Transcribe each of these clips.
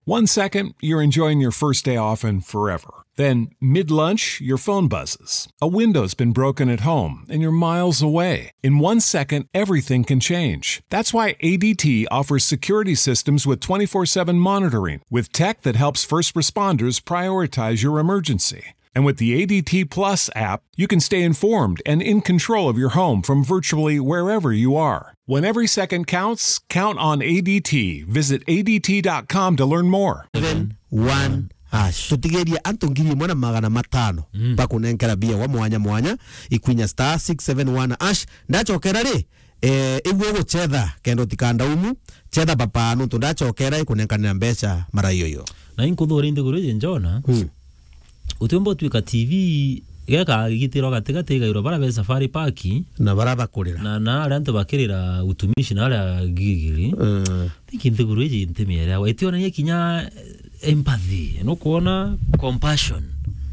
1 second, you're enjoying your first day off and forever. Then, mid-lunch, your phone buzzes. A window's been broken at home and you're miles away. In 1 second, everything can change. That's why ADT offers security systems with 24/7 monitoring, with tech that helps first responders prioritize your emergency. And with the ADT Plus app, you can stay informed and in control of your home from virtually wherever you are. When every second counts, count on ADT. Visit ADT.com to learn more. 7-1 hash. Tutigeria antungiri mwana magana matano. Bakunenkera bia wa mwanya ikwinya star 671 hash. Ndachokera ri igwe guchetha kendo tikanda umu chetha papa nuntu ndachokera ikunenkanira mbeca mara yoyo. Na inkuthori ndigurije njona. Utumbo twika TV geka gitiro gatigati gairo bara be Safari Park na bara bakurira na aranto bakirira utumishi na ala gigiri tikindigurije intemiera waitiona yekinya empathy no kuona compassion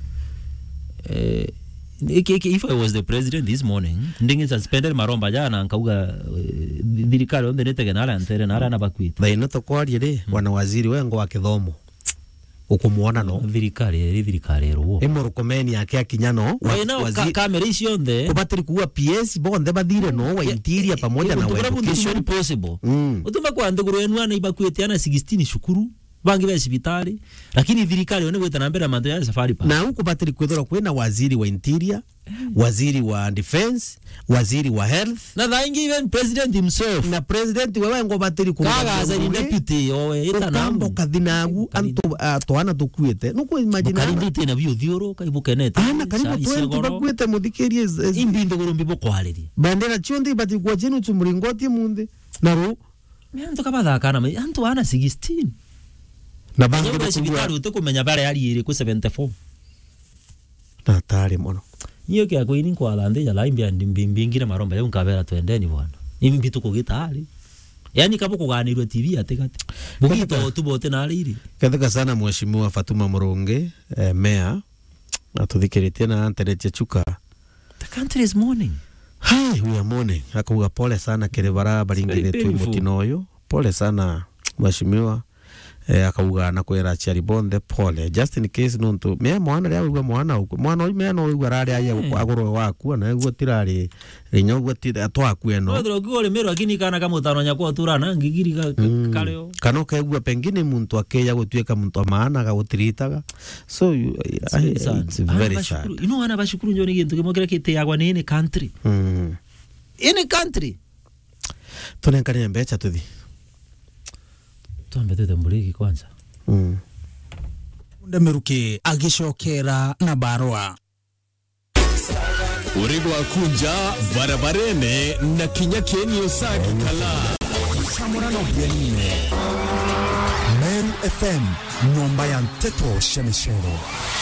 if I was the president this morning ndingi suspended maromba jana nkauga dirikali onde netegana antere na ara na bakwita baino tokwarie ri wana waziri wengo wa kithomo ukumuona no thirikari ro imorokomeni yake akinyano waziri kamera icio nthe kubatiri kuwa PS bonde bathire no wa interior pamoja na education possible utuma kwa nduguru enu ana ibakwete ana 16 shukuru bangi ba hospitali lakini thirikari one gweta na mbere manto ya Safari Park na huko batiri kwethora kwena waziri wa interior waziri wa defense waziri wa health na thangi even president himself na president wewe ngo batiri kaga as a deputy owe itanambo kathinagu anto twana tukwete nuko imagine karindite na bio thioro kaibukenete ana karibu 20 bakwete muthikirie imbindo gorombi bokwariri bandera chiondi batiri kwa chenu chumuringoti munde naro mento kabathaka na anto ana 16 na bangi hospitali utekumenya bare yari iri ku 74 na tari mono niyo kya kwini kwa lande ya laimbia ndimbingira maromba yo nkabera twendeni bwana ibi mbitu kugitari yani kapo kuganirwe TV atekati bugito tubote na aliri katheka sana mheshimiwa Fatuma Murungi mayor atuthikiritie na antereche chuka the country is mourning we are mourning akuga pole sana kile barabara ingire tu mutinoyo pole sana mheshimiwa akauga na kwera chari bonde pole just in case nonto me mwana ya uga mwana uyu me no uga rari aya agoro waku na ugo tirari rinyogwa tira atwaku eno otro gole mero akini kana kama utano nyako turana ngigiri kaleo kano kaigwa pengine muntu akeya gutweka muntu maana gagutiritaga so it's very sad ana bashukuru njoni gintu kimokera kite yagwa nini country in country tunenkania mbecha tuthi tuambete tambuliki kwanza Ndemeruke agishokera na barua Urigo akunja barabarene na kinyakeni osaki kala Samurano Bienine Meru FM Nomba ya Nteto Shemeshero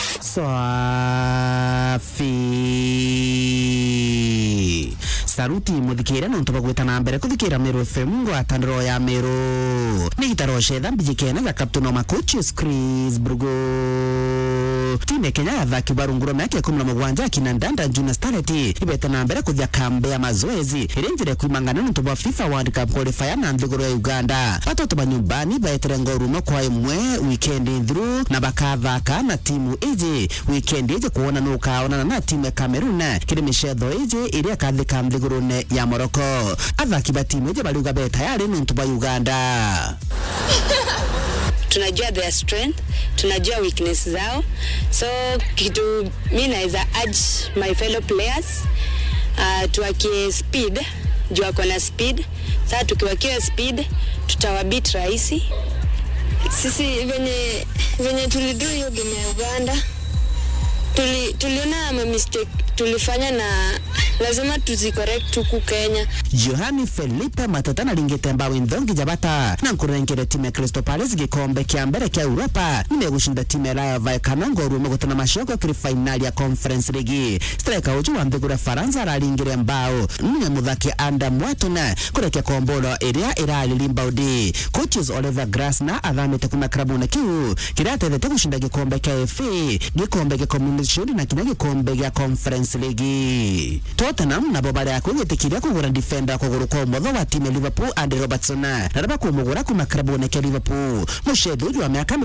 Safi Saruti muthikira no ntoba gweta na mbere kuthikira Meru FM ngwa tandro ya Meru ni gitaroshe dhambi jikena za kaptuno makochi Chris Brugo time Kenya athaki barunguro yake 17 kinandanda Junior Starlet ibeta na mbere kuthia kambe ya mazoezi irinjire kuimangana no ntoba FIFA World Cup qualifier na nduguro ya Uganda batoto banyumbani baetere ngoru no kwa imwe weekend through na bakathaka na timu iji weekend iji kuona no kaona na timu ya Cameroon kiri mishetho iji iria kathika mthigurune ya Morocco athaki ba timu iji baliuga be tayari no ntoba Uganda tunajua their strength, tunajua weakness zao. So kitu mimi naweza urge my fellow players tuwakie speed, jua kuna speed. Sasa tukiwakia speed tutawabit rahisi. Sisi venye tulidu hiyo game ya Uganda tuliona mistake tulifanya na lazima tuzicorrect tuku Kenya. Johanny Felipe Matatana lingetemba windongi jabata na nkurengere timu ya Crystal Palace gikombe kia mbere kia Europa nimegushinda timu ya Rayo Vallecano ngoru mugutana mashoko kiri finali ya Conference League. Striker uju wa mbegura Faransa aralingire mbao nye muthaki Anda Mwatona kurekia kombolo iria iralilimba udi. Coaches Oliver Grasner athamite kuma klabu na kiu kiratethete gushinda gikombe kia FA gikombe kia Community Shield na kina gikombe kia Conference League. Tottenham nabo bari akwigitikiria kugura defender kuguru kwa umotho wa timu ya Liverpool Andy Robertson na bakumugura kuma klabu ya Liverpool. Mushethu wa miaka